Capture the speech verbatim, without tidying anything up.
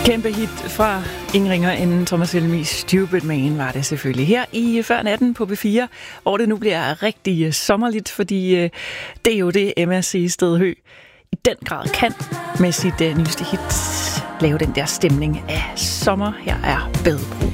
Kæmpe hit fra ingen ringer end Thomas Helmig. Stupid Man var det selvfølgelig her i Før Natten på B fire, hvor det nu bliver rigtig sommerligt, fordi øh, det er jo det, Emma Sehested Høgh i den grad kan med sit øh, nyeste hit lave den der stemning af sommer. Her er Bedebro.